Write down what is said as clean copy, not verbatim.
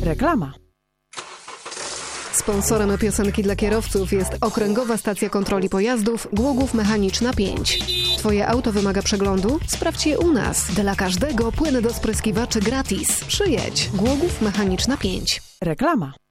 Reklama. Sponsorem piosenki dla kierowców jest Okręgowa Stacja Kontroli Pojazdów Głogów Mechaniczna 5. Twoje auto wymaga przeglądu? Sprawdź je u nas. Dla każdego płyn do spryskiwaczy gratis. Przyjedź. Głogów Mechaniczna 5. Reklama.